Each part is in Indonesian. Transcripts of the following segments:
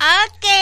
Oke,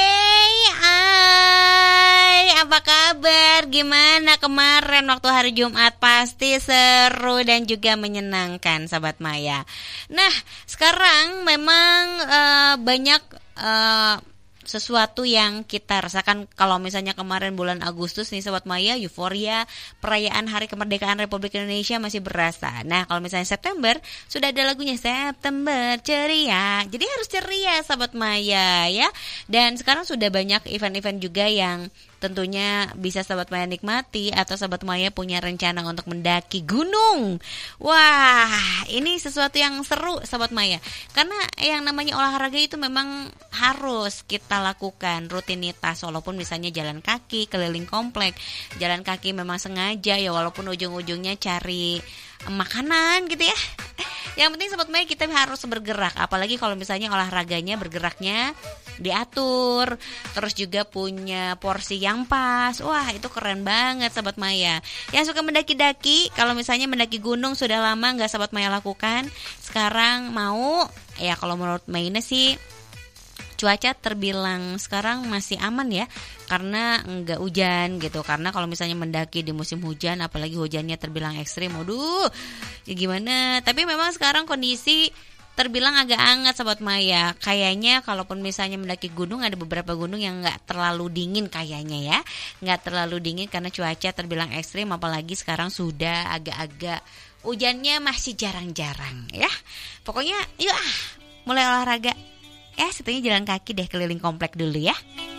hai, apa kabar? Gimana kemarin waktu hari Jumat? Pasti seru dan juga menyenangkan, Sahabat Maya. Nah, sekarang memang banyak sesuatu yang kita rasakan. Kalau misalnya kemarin bulan Agustus nih Sobat Maya, euforia perayaan Hari Kemerdekaan Republik Indonesia masih berasa. Nah, kalau misalnya September sudah ada lagunya September ceria. Jadi harus ceria Sobat Maya ya. Dan sekarang sudah banyak event-event juga yang tentunya bisa Sobat Maya nikmati atau Sobat Maya punya rencana untuk mendaki gunung. Wah, ini sesuatu yang seru Sobat Maya. Karena yang namanya olahraga itu memang harus kita lakukan rutinitas, walaupun misalnya jalan kaki keliling komplek. Jalan kaki memang sengaja ya, walaupun ujung-ujungnya cari makanan gitu ya. Yang penting Sobat Maya kita harus bergerak. Apalagi kalau misalnya olahraganya bergeraknya diatur, terus juga punya porsi yang pas. Wah, itu keren banget Sobat Maya. Yang suka mendaki-daki, kalau misalnya mendaki gunung sudah lama nggak Sobat Maya lakukan, sekarang mau ya. Kalau menurut Maina sih cuaca terbilang sekarang masih aman ya, karena nggak hujan gitu. Karena kalau misalnya mendaki di musim hujan, apalagi hujannya terbilang ekstrim, waduh ya gimana. Tapi memang sekarang kondisi terbilang agak hangat Sobat Maya. Kayaknya kalaupun misalnya mendaki gunung, ada beberapa gunung yang nggak terlalu dingin kayaknya ya. Nggak terlalu dingin karena cuaca terbilang ekstrim. Apalagi sekarang sudah agak-agak hujannya masih jarang-jarang ya. Pokoknya yuk mulai olahraga. Setidaknya jalan kaki deh keliling komplek dulu ya.